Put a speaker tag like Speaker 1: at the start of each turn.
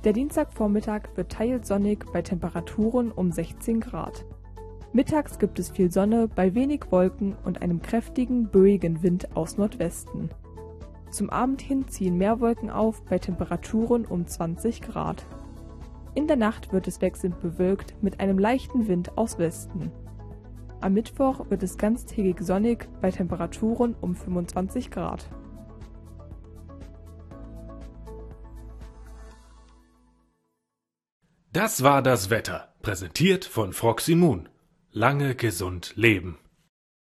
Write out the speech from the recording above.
Speaker 1: Der Dienstagvormittag wird teils sonnig bei Temperaturen um 16 Grad. Mittags gibt es viel Sonne bei wenig Wolken und einem kräftigen, böigen Wind aus Nordwesten. Zum Abend hin ziehen mehr Wolken auf bei Temperaturen um 20 Grad. In der Nacht wird es wechselnd bewölkt mit einem leichten Wind aus Westen. Am Mittwoch wird es ganztägig sonnig bei Temperaturen um 25 Grad.
Speaker 2: Das war das Wetter, präsentiert von Froxy Moon. Lange gesund leben.